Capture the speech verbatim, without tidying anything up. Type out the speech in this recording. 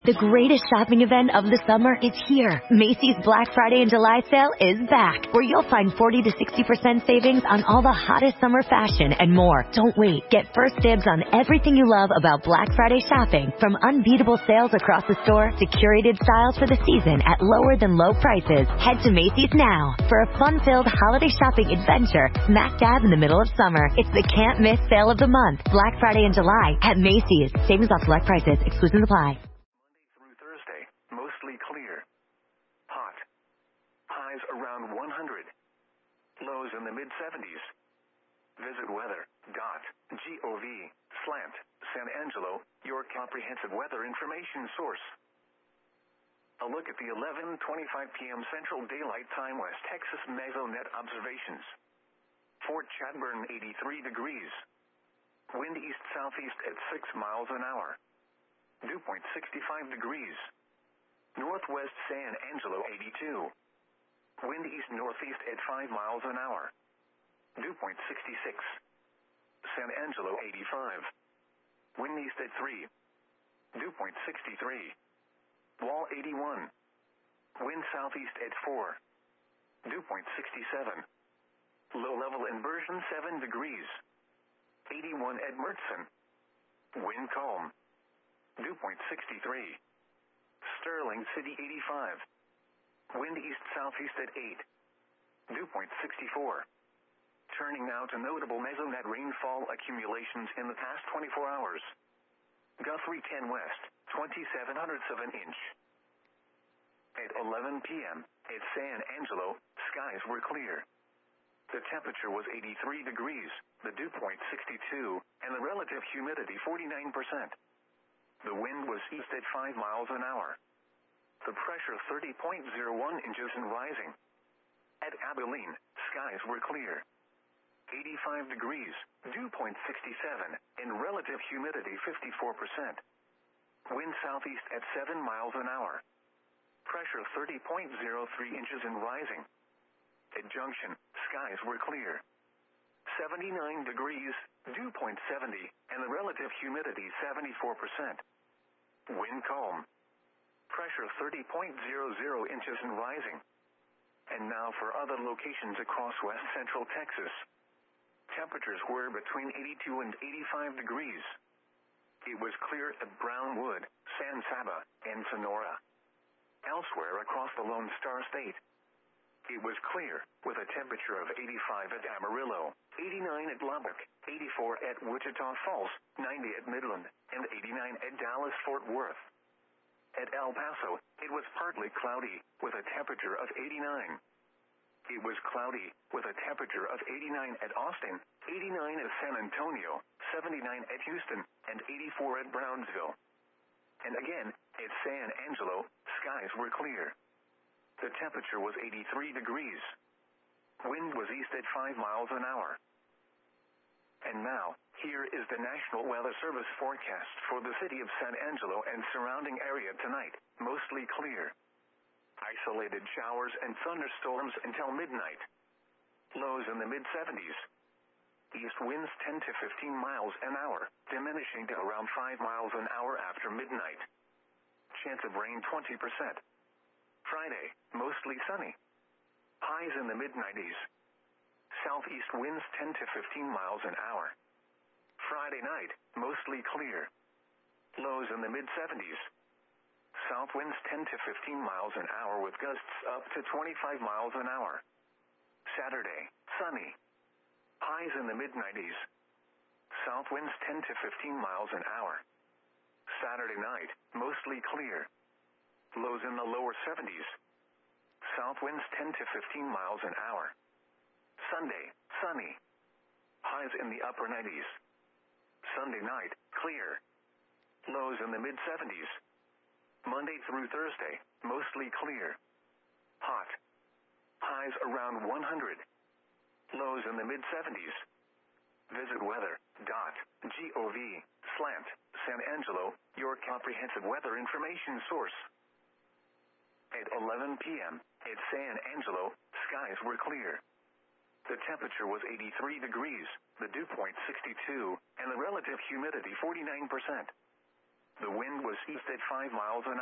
The greatest shopping event of the summer is here. Macy's Black Friday and July sale is back, where you'll find forty to sixty percent savings on all the hottest summer fashion and more. Don't wait. Get first dibs on everything you love about Black Friday shopping, from unbeatable sales across the store to curated styles for the season at lower than low prices. Head to Macy's now for a fun-filled holiday shopping adventure smack dab in the middle of summer. It's the can't-miss sale of the month, Black Friday and July at Macy's. Savings off select prices. Exclusions apply. Mostly clear. Hot. Highs around one hundred. Lows in the mid seventies. Visit weather dot gov slant San Angelo, your comprehensive weather information source. A look at the eleven twenty-five p.m. Central Daylight Time West Texas Mesonet observations. Fort Chadbourne eighty-three degrees. Wind east-southeast at six miles an hour. Dew point sixty-five degrees. Northwest San Angelo eighty-two. Wind east-northeast at five miles an hour. Dew point sixty-six. San Angelo eighty-five. Wind east at three. Dew point sixty-three. Wall eighty-one. Wind southeast at four. Dew point sixty-seven. Low level inversion seven degrees. eighty-one at Mertzen. Wind calm. Dew point sixty-three. Sterling City eighty-five. Wind east-southeast at eight. Dew point sixty-four. Turning now to notable Mesonet rainfall accumulations in the past twenty-four hours. Guthrie ten West, twenty-seven hundredths of an inch. At eleven p.m. at San Angelo, skies were clear. The temperature was eighty-three degrees, the dew point sixty-two, and the relative humidity forty-nine percent. The wind was east at five miles an hour. The pressure thirty point zero one inches and rising. At Abilene, skies were clear. eighty-five degrees, dew point sixty-seven, and relative humidity fifty-four percent. Wind southeast at seven miles an hour. Pressure thirty point zero three inches and rising. At Junction, skies were clear. seventy-nine degrees, dew point seventy, and the relative humidity seventy-four percent. Wind calm. Pressure thirty point zero zero inches and rising. And now for other locations across west central Texas. Temperatures were between eighty-two and eighty-five degrees. It was clear at Brownwood, San Saba, and Sonora. Elsewhere across the Lone Star State, it was clear, with a temperature of eighty-five at Amarillo, eighty-nine at Lubbock, eighty-four at Wichita Falls, ninety at Midland, and eighty-nine at Dallas-Fort Worth. At El Paso, it was partly cloudy, with a temperature of eighty-nine. It was cloudy, with a temperature of eighty-nine at Austin, eighty-nine at San Antonio, seventy-nine at Houston, and eighty-four at Brownsville. And again, at San Angelo, skies were clear. The temperature was eighty-three degrees. Wind was east at five miles an hour. And now, here is the National Weather Service forecast for the city of San Angelo and surrounding area tonight. Mostly clear. Isolated showers and thunderstorms until midnight. Lows in the mid seventies. East winds ten to fifteen miles an hour, diminishing to around five miles an hour after midnight. Chance of rain twenty percent. Friday, mostly sunny. Highs in the mid nineties. Southeast winds ten to fifteen miles an hour. Friday night, mostly clear. Lows in the mid seventies. South winds ten to fifteen miles an hour with gusts up to twenty-five miles an hour. Saturday, sunny. Highs in the mid nineties. South winds ten to fifteen miles an hour. Saturday night, mostly clear. Lows in the lower seventies. South winds ten to fifteen miles an hour. Sunday, sunny. Highs in the upper nineties. Sunday night, clear. Lows in the mid seventies. Monday through Thursday, mostly clear. Hot. Highs around one hundred. Lows in the mid seventies. Visit weather dot gov slant San Angelo, your comprehensive weather information source. At eleven p.m. at San Angelo, skies were clear. The temperature was eighty-three degrees, the dew point sixty-two, and the relative humidity forty-nine percent. The wind was east at five miles an hour.